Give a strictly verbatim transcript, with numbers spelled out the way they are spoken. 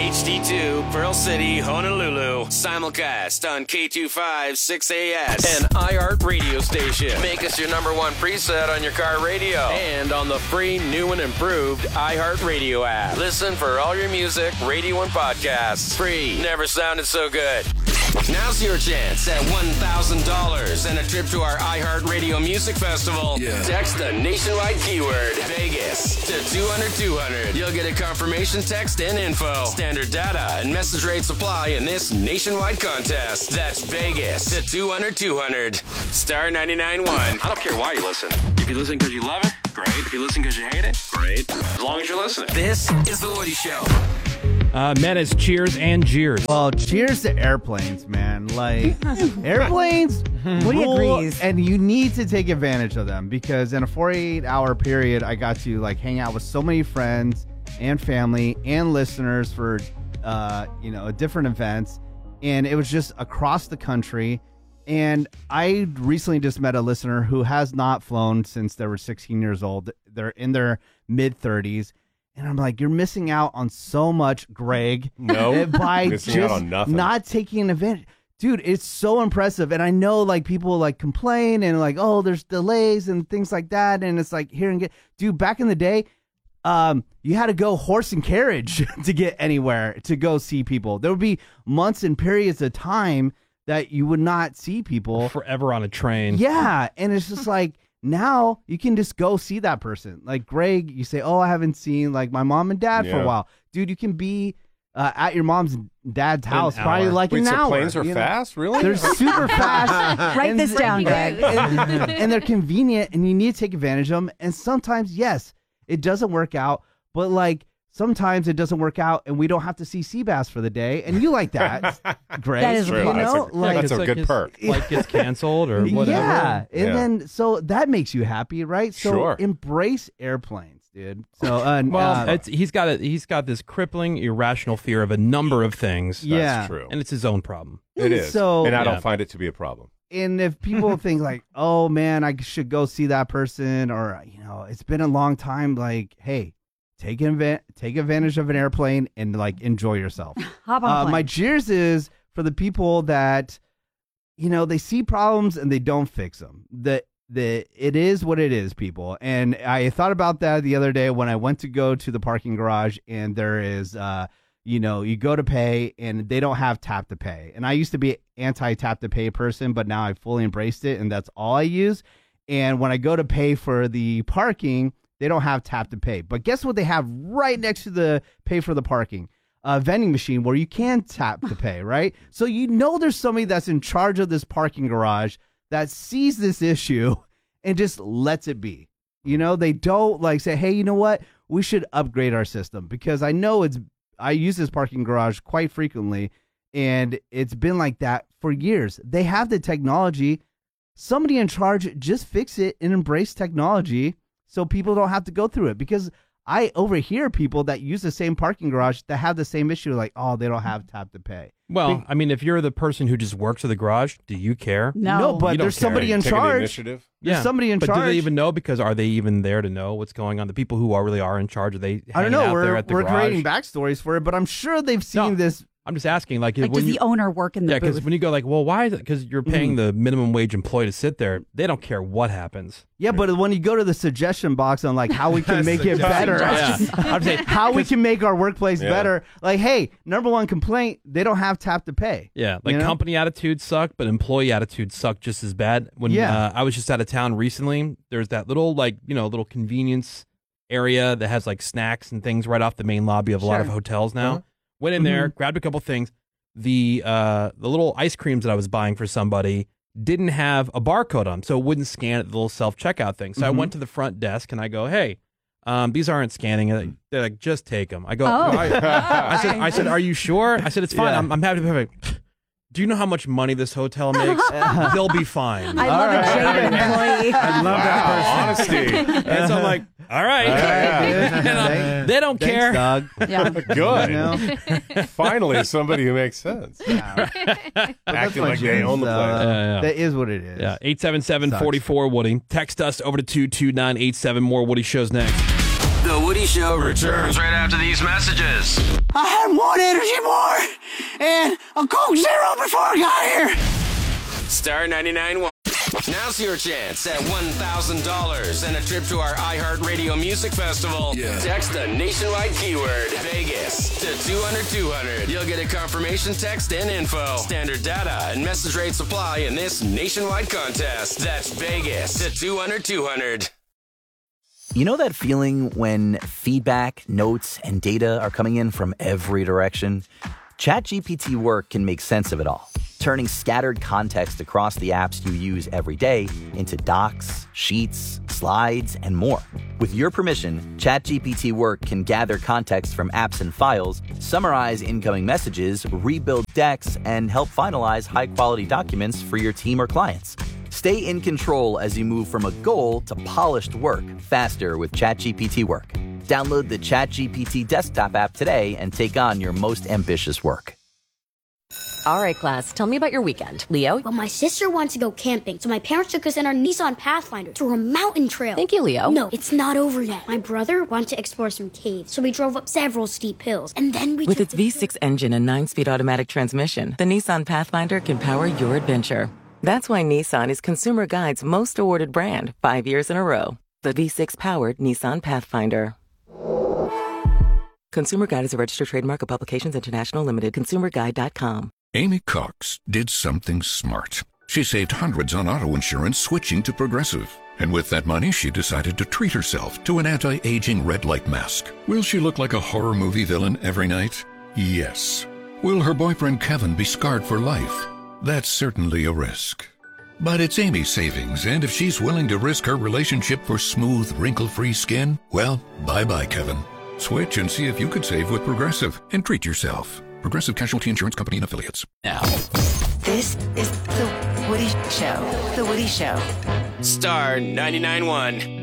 H D two, Pearl City, Honolulu. Simulcast on K two fifty-six A S. An iHeart radio station. Make us your number one preset on your car radio. And on the free, new and improved iHeart Radio app. Listen for all your music, radio, and podcasts. Free. Never sounded so good. Now's your chance at one thousand dollars and a trip to our iHeart Radio Music Festival. Yeah. Text the nationwide keyword Vegas to two hundred two hundred. You'll get a confirmation text and info. Standard data and message rates apply in this nationwide contest. That's Vegas to two hundred two hundred. Star ninety-nine point one. I don't care why you listen. If you listen because you love it, great. If you listen because you hate it, great. As long as you're listening. This is The Woody Show. Uh, Menace, cheers and jeers. Well, cheers to airplanes, man. Like, airplanes Woody rule, agrees. and you need to take advantage of them because in a forty-eight hour period, I got to, like, hang out with so many friends and family and listeners for, uh, you know, different events, and it was just across the country. And I recently just met a listener who has not flown since they were sixteen years old. They're in their mid-thirties. And I'm like, you're missing out on so much, Greg. No, by missing just out on nothing. not taking advantage. Dude, it's so impressive. And I know, like, people, like, complain and, like, oh, there's delays and things like that. And it's like, here and get. Dude, back in the day, um, you had to go horse and carriage to get anywhere, to go see people. There would be months and periods of time that you would not see people. Forever on a train. Yeah. And it's just like, now you can just go see that person. Like Greg, you say, oh, I haven't seen like my mom and dad Yeah. for a while. Dude, you can be uh, at your mom's and dad's house an probably hour. like Wait, an so hour. planes are you know? fast? Really? They're super fast. Write and this th- down, Greg. And, and they're convenient and you need to take advantage of them. And sometimes, yes, it doesn't work out. But like sometimes it doesn't work out and we don't have to see Seabass for the day. And you like that, Greg. That is you a plus. know? That's a- like, that's a like good his perk. Flight gets canceled or whatever. Yeah, and Yeah. then so that makes you happy, right? So Sure. embrace airplanes, dude. So uh, Well, uh, it's, he's got a he's got this crippling, irrational fear of a number of things. yeah. That's true. And it's his own problem. It is. So- and I Yeah. don't find it to be a problem. And if people think like, oh man, I should go see that person, or you know, it's been a long time. Like, hey, take adva- take advantage of an airplane and like enjoy yourself. Hop on a Uh, plane. my cheers is for the people that, you know, they see problems and they don't fix them. The the it is what it is, people. And I thought about that the other day when I went to go to the parking garage and there is, uh, you know, you go to pay and they don't have tap to pay. And I used to be anti tap to pay person, but now I fully embraced it and that's all I use. And when I go to pay for the parking, they don't have tap to pay. But guess what they have right next to the pay for the parking? A vending machine where you can tap to pay, right? So you know there's somebody that's in charge of this parking garage that sees this issue and just lets it be. You know, they don't like say, hey, you know what? We should upgrade our system because I know it's, I use this parking garage quite frequently and it's been like that for years. They have the technology. Somebody in charge, just fix it and embrace technology so people don't have to go through it because I overhear people that use the same parking garage that have the same issue, like, oh, they don't have tap to pay. Well, I mean, if you're the person who just works at the garage, do you care? no. No, but You don't there's care. somebody in Taking the charge. initiative. There's somebody in but charge. do they even know? Because are they even there to know what's going on? The people who are really are in charge, are they I don't hanging know. out there We're at the we're garage? creating backstories for it, but I'm sure they've seen No. this. I'm just asking, like, like, when does you, the owner work in the yeah, because booth? when you go like, well, why is it? Because you're paying Mhm. the minimum wage employee to sit there. They don't care what happens. Yeah, but when you go to the suggestion box on like how we can make it better, Yeah. I'm saying, how we can make our workplace Yeah. better, like, hey, number one complaint, they don't have tap to pay. yeah, like You know? company attitudes suck, but employee attitudes suck just as bad. When Yeah. uh, I was just out of town recently, there's that little like you know little convenience area that has like snacks and things right off the main lobby of a lot of Sure. hotels now. Uh-huh. Went in there, Mhm. grabbed a couple things. The uh the little ice creams that I was buying for somebody didn't have a barcode on, so it wouldn't scan at the little self checkout thing. So I Mhm. went to the front desk and I go, "Hey, um, these aren't scanning." And they're like, "Just take them." I go, Oh. "I, I said, I said, are you sure?" I said, "It's fine. Yeah. I'm, I'm happy to pay." Do you know how much money this hotel makes? They'll be fine. I love All a right. jaded employee. I love Wow, honesty. And so I'm like, all right. Yeah. And, uh, Thanks- they don't Thanks, care. Doug. Yeah. Good. You know? Finally, somebody who makes sense. Yeah. But that's Acting my like they dreams, own the though. place. Yeah, yeah. That is what it is. Yeah, eight seven seven, four four, Woody. Text us over to two two nine eight seven. More Woody shows next. The Woody Show returns right after these messages. I had one energy bar and a Coke Zero before I got here. Star ninety-nine point one. Now's your chance at one thousand dollars and a trip to our iHeartRadio Music Festival. Yeah. Text the nationwide keyword Vegas to two hundred two hundred. You'll get a confirmation text and info. Standard data and message rates apply in this nationwide contest. That's Vegas to two hundred two hundred. You know that feeling when feedback, notes, and data are coming in from every direction? ChatGPT Work can make sense of it all, turning scattered context across the apps you use every day into docs, sheets, slides, and more. With your permission, ChatGPT Work can gather context from apps and files, summarize incoming messages, rebuild decks, and help finalize high-quality documents for your team or clients. Stay in control as you move from a goal to polished work faster with ChatGPT Work. Download the ChatGPT desktop app today and take on your most ambitious work. All right, class, tell me about your weekend. Leo? Well, my sister wants to go camping, so my parents took us in our Nissan Pathfinder through a mountain trail. Thank you, Leo. No, it's not over yet. My brother wanted to explore some caves, so we drove up several steep hills, and then we With took its the V six engine and nine-speed automatic transmission, the Nissan Pathfinder can power your adventure. That's why Nissan is Consumer Guide's most awarded brand, five years in a row. The V six-powered Nissan Pathfinder. Consumer Guide is a registered trademark of Publications International Limited. consumer guide dot com. Amy Cox did something smart. She saved hundreds on auto insurance switching to Progressive. And with that money, she decided to treat herself to an anti-aging red light mask. Will she look like a horror movie villain every night? Yes. Will her boyfriend Kevin be scarred for life? That's certainly a risk. But it's Amy's savings, and if she's willing to risk her relationship for smooth, wrinkle-free skin, well, bye-bye, Kevin. Switch and see if you could save with Progressive and treat yourself. Progressive Casualty Insurance Company and Affiliates. Now, this is The Woody Show. The Woody Show. Star ninety-nine point one.